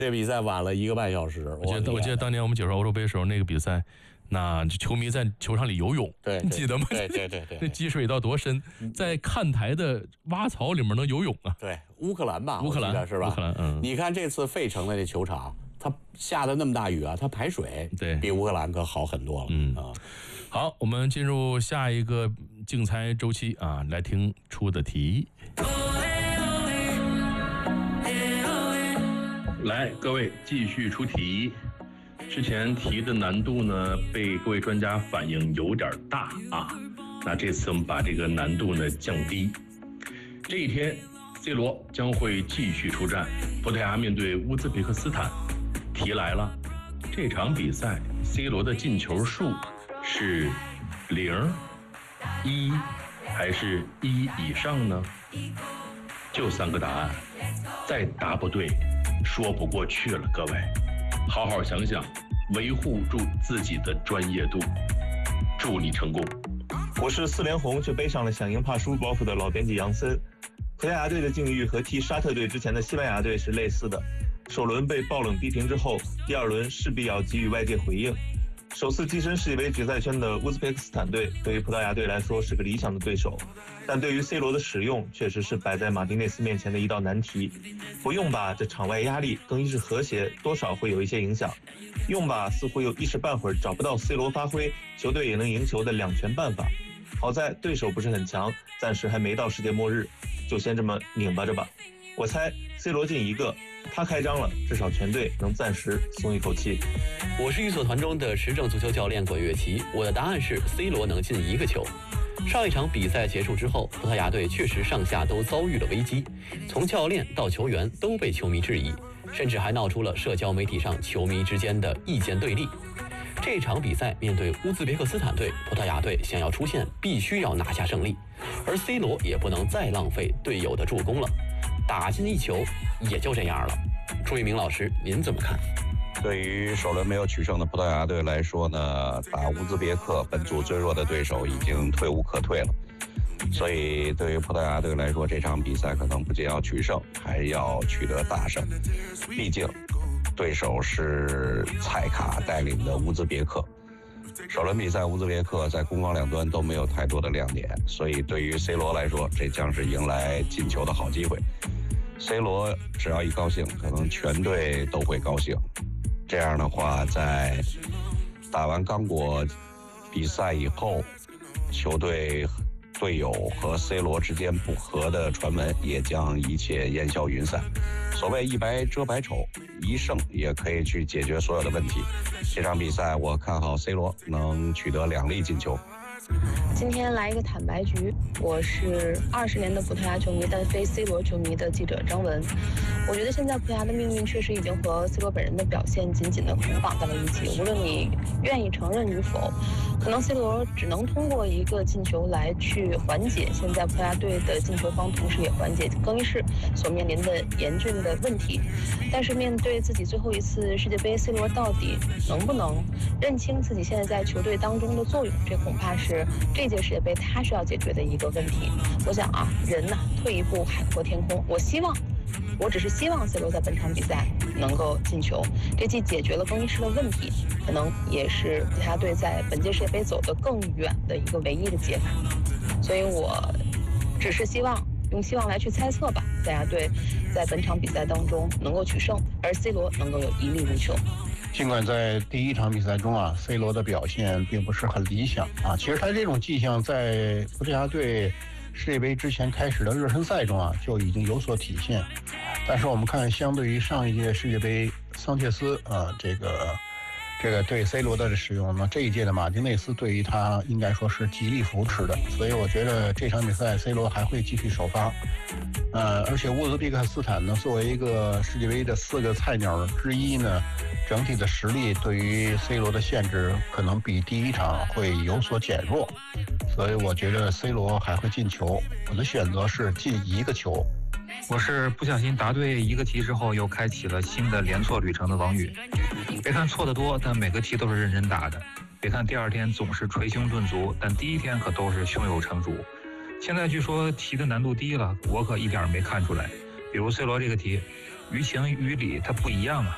这比赛晚了1个半小时。 我记得当年我们90欧洲杯的时候，那个比赛，那球迷在球场里游泳， 对， 你记得吗？ 对， 那积水到多深，在看台的洼槽里面能游泳啊？ 对，乌克兰吧， 乌克兰是吧？ 乌克兰， 你看这次费城的这球场，它下的那么大雨啊，它排水对比乌克兰可好很多了。 好，我们进入下一个竞猜周期啊，来听出的题。来，各位继续出题。之前题的难度呢，被各位专家反映有点大啊。那这次我们把这个难度呢降低。这一天 ，C 罗将会继续出战，葡萄牙面对乌兹别克斯坦。题来了，这场比赛 C 罗的进球数是0、1还是1以上呢？就3个答案，再答不对，说不过去了。各位，好好想想，维护住自己的专业度。祝你成功。 我是4连红却背上了想赢怕输包袱的老编辑杨森。葡萄牙队的境遇和踢沙特队之前的西班牙队是类似的，首轮被爆冷逼平之后，第2轮势必要给予外界回应。首次跻身世界杯决赛圈的乌兹别克斯坦队对于葡萄牙队来说是个理想的对手，但对于 C 罗的使用确实是摆在马丁内斯面前的一道难题。不用吧，这场外压力更衣室和谐多少会有一些影响；用吧，似乎又一时半会儿找不到 C 罗发挥球队也能赢球的两全办法。好在对手不是很强，暂时还没到世界末日，就先这么拧巴着吧。我猜 C 罗进1个，他开张了，至少全队能暂时松一口气。 我是预测团中的时政足球教练管乐琪，我的答案是 C 罗能进1个球。上一场比赛结束之后，葡萄牙队确实上下都遭遇了危机，从教练到球员都被球迷质疑，甚至还闹出了社交媒体上球迷之间的意见对立。这场比赛面对乌兹别克斯坦队，葡萄牙队想要出线必须要拿下胜利，而 C 罗也不能再浪费队友的助攻了，打进1球也就这样了。朱一鸣老师，您怎么看？ 对于首轮没有取胜的葡萄牙队来说呢，打乌兹别克本组最弱的对手已经退无可退了，所以对于葡萄牙队来说，这场比赛可能不仅要取胜，还要取得大胜。毕竟对手是蔡卡带领的乌兹别克，首轮比赛乌兹别克在攻防两端都没有太多的亮点，所以对于 C 罗来说，这将是迎来进球的好机会。C 罗只要一高兴，可能全队都会高兴。这样的话，在打完刚果比赛以后，球队队友和 C 罗之间不和的传闻也将一切烟消云散。所谓一白遮百丑，一胜也可以去解决所有的问题。这场比赛我看好 C 罗能取得2粒进球。 今天来一个坦白局，我是20年的葡萄牙球迷，但非 C 罗球迷的记者张文。我觉得现在葡萄牙的命运确实已经和 C 罗本人的表现紧紧的捆绑在了一起，无论你愿意承认与否，可能 C 罗只能通过1个进球来去缓解现在葡萄牙队的进球方，同时也缓解更衣室所面临的严峻的问题。但是面对自己最后一次世界杯， C 罗到底能不能认清自己现在在球队当中的作用，这恐怕是这届世界杯他需要解决的一个问题。我想啊，人呐，退一步海阔天空。我只是希望 C 罗在本场比赛能够进球，这既解决了更衣室的问题，可能也是葡萄牙队在本届世界杯走得更远的一个唯一的解法。所以我只是用希望来去猜测吧，葡萄牙队在本场比赛当中能够取胜，而 C 罗能够有1粒入球。 尽管在第1场比赛中啊 ，C 罗的表现并不是很理想啊，其实他这种迹象在葡萄牙队世界杯之前开始的热身赛中啊就已经有所体现。但是我们看，相对于上一届世界杯桑切斯这个对 C 罗的使用呢，这一届的马丁内斯对于他应该说是极力扶持的，所以我觉得这场比赛 C 罗还会继续首发。而且乌兹别克斯坦呢，作为一个世界杯的4个菜鸟之一呢，整体的实力对于 C 罗的限制可能比第1场会有所减弱，所以我觉得 C 罗还会进球。我的选择是进1个球。 我是不小心答对1个题之后，又开启了新的连错旅程的王宇。别看错的多，但每个题都是认真答的。别看第2天总是捶胸顿足，但第1天可都是胸有成竹。现在据说题的难度低了，我可一点没看出来。比如 C 罗这个题，于情于理它不一样啊。